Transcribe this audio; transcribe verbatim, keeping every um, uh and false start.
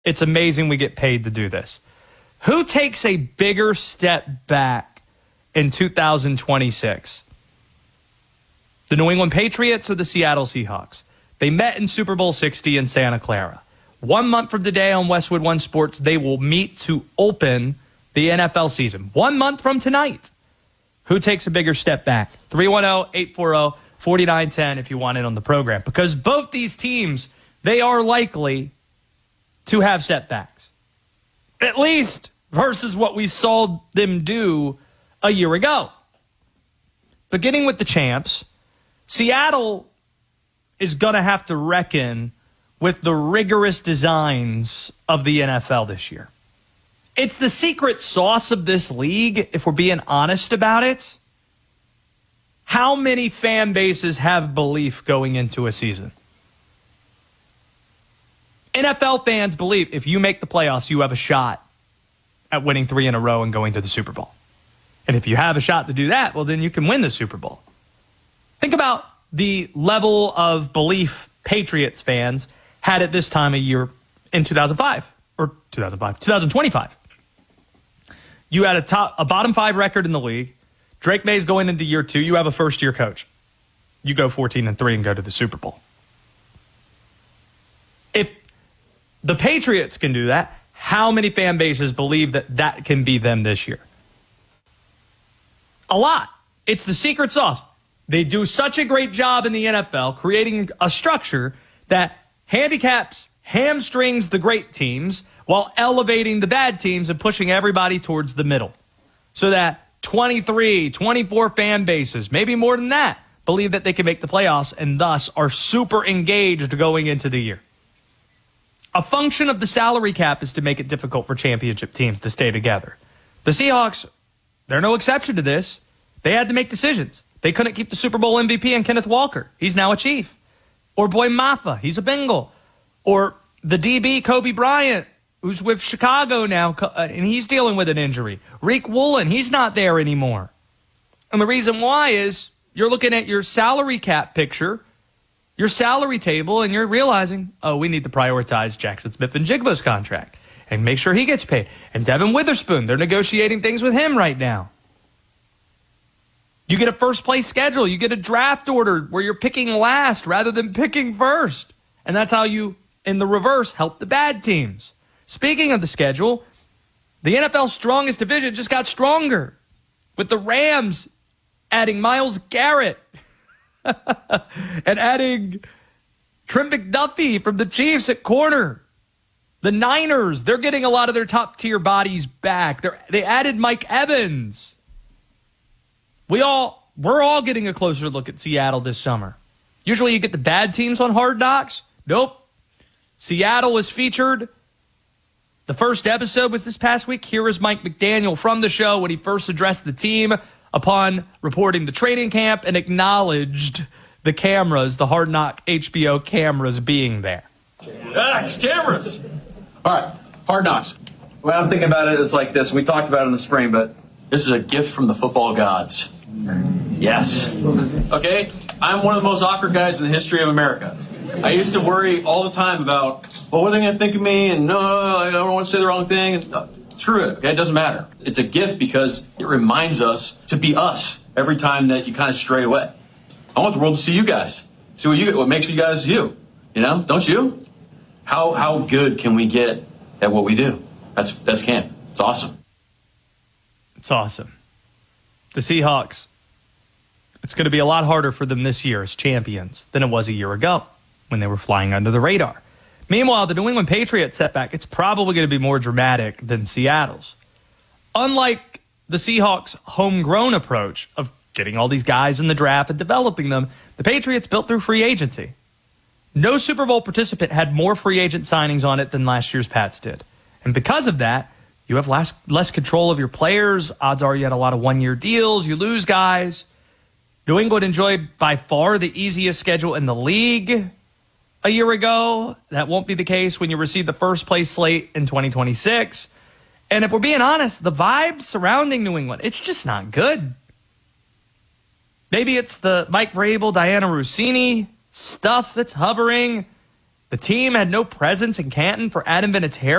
It's amazing we get paid to do this. Who takes a bigger step back in two thousand twenty-six? The New England Patriots or the Seattle Seahawks? They met in Super Bowl sixty in Santa Clara. One month from today on Westwood One Sports, they will meet to open the N F L season. One month from tonight. Who takes a bigger step back? three one zero, eight four zero, four nine one zero if you want it on the program. Because both these teams, they are likely to have setbacks. At least versus what we saw them do a year ago. Beginning with the champs, Seattle is going to have to reckon with the rigorous designs of the N F L this year. It's the secret sauce of this league, if we're being honest about it. How many fan bases have belief going into a season? N F L fans believe if you make the playoffs, you have a shot at winning three in a row and going to the Super Bowl. And if you have a shot to do that, well, then you can win the Super Bowl. Think about the level of belief Patriots fans had at this time of year in two thousand five or two thousand five, two thousand twenty-five. You had a top, a bottom five record in the league. Drake May's going into year two. You have a first year coach. You go fourteen and three and go to the Super Bowl. If the Patriots can do that, how many fan bases believe that that can be them this year? A lot. It's the secret sauce. They do such a great job in the N F L creating a structure that handicaps, hamstrings the great teams while elevating the bad teams and pushing everybody towards the middle. So that twenty-three, twenty-four fan bases, maybe more than that, believe that they can make the playoffs and thus are super engaged going into the year. A function of the salary cap is to make it difficult for championship teams to stay together. The Seahawks, they're no exception to this. They had to make decisions. They couldn't keep the Super Bowl M V P in Kenneth Walker. He's now a Chief. Or Boy Mafa, he's a Bengal. Or the D B, Kobe Bryant, who's with Chicago now, and he's dealing with an injury. Reek Woolen, he's not there anymore. And the reason why is you're looking at your salary cap picture, your salary table, and you're realizing, oh, we need to prioritize Jackson Smith-Njigba's contract and make sure he gets paid. And Devin Witherspoon, they're negotiating things with him right now. You get a first-place schedule. You get a draft order where you're picking last rather than picking first. And that's how you, in the reverse, help the bad teams. Speaking of the schedule, the N F L's strongest division just got stronger with the Rams adding Myles Garrett and adding Trent McDuffie from the Chiefs at corner. The Niners, they're getting a lot of their top-tier bodies back. They're, they added Mike Evans. We all, we're all getting a closer look at Seattle this summer. Usually you get the bad teams on Hard Knocks. Nope. Seattle was featured. The first episode was this past week. Here is Mike McDaniel from the show when he first addressed the team upon reporting the training camp and acknowledged the cameras, the Hard Knock H B O cameras being there. Ah, it's cameras. All right, Hard Knocks. Well, I'm thinking about it as like this. We talked about it in the spring, but this is a gift from the football gods. Yes. Okay, I'm one of the most awkward guys in the history of America. I used to worry all the time about, well, what are they going to think of me? And no, I don't want to say the wrong thing. And, uh, screw it. Okay, it doesn't matter. It's a gift because it reminds us to be us every time that you kind of stray away. I want the world to see you guys. See what you what makes you guys you. You know, don't you? How how good can we get at what we do? That's that's camp. It's awesome. It's awesome. The Seahawks, it's going to be a lot harder for them this year as champions than it was a year ago when they were flying under the radar. Meanwhile, the New England Patriots setback, it's probably going to be more dramatic than Seattle's. Unlike the Seahawks' homegrown approach of getting all these guys in the draft and developing them, the Patriots built through free agency. No Super Bowl participant had more free agent signings on it than last year's Pats did. And because of that, you have less, less control of your players. Odds are you had a lot of one-year deals. You lose guys. New England enjoyed by far the easiest schedule in the league a year ago. That won't be the case when you receive the first-place slate in twenty twenty-six. And if we're being honest, the vibes surrounding New England, it's just not good. Maybe it's the Mike Vrabel, Diana Rossini stuff that's hovering. The team had no presence in Canton for Adam Vinatieri.